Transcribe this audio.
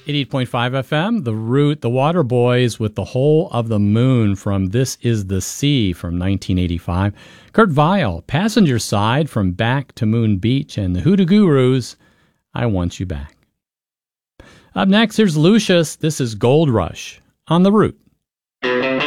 88.5 FM, The Root, The Waterboys with The Whole of the Moon from This Is the Sea from 1985. Kurt Weill, Passenger Side from Back to Moon Beach, and the Hoodoo Gurus, I Want You Back. Up next, here's Lucius. This is Gold Rush on The Root.